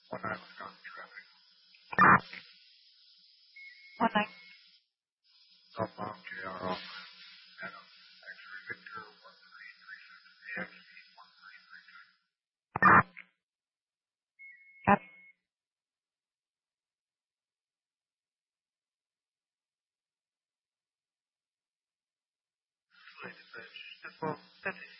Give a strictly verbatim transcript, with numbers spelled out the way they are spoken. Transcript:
One nine Wisconsin traffic. One nine. Southbound J R Alpha. Adam. X-ray Victor one three three six. A X E one three three six. Yep. Slated bitch. Well, that's it.